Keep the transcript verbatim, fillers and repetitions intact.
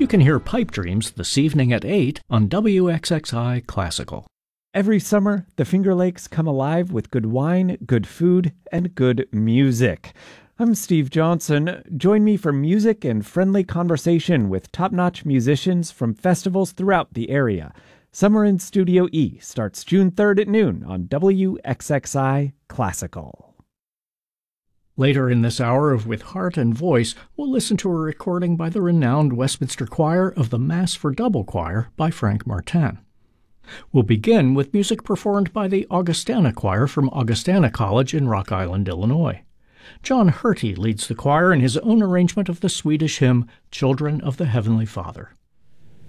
You can hear Pipe Dreams this evening at eight on W X X I Classical. Every summer, the Finger Lakes come alive with good wine, good food, and good music. I'm Steve Johnson. Join me for music and friendly conversation with top-notch musicians from festivals throughout the area. Summer in Studio E starts June third at noon on W X X I Classical. Later in this hour of With Heart and Voice, we'll listen to a recording by the renowned Westminster Choir of the Mass for Double Choir by Frank Martin. We'll begin with music performed by the Augustana Choir from Augustana College in Rock Island, Illinois. John Hurty leads the choir in his own arrangement of the Swedish hymn, Children of the Heavenly Father.